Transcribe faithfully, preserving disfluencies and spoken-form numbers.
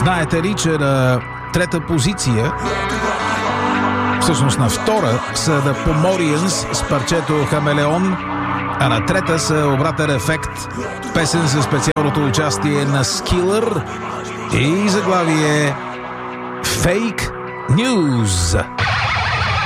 Знаете ли, че на трета позиция, всъщност на втора, са The Pomorians с парчето Хамелеон, а на трета са Обратен ефект, песен за специалното участие на Skiller и заглавие Fake News.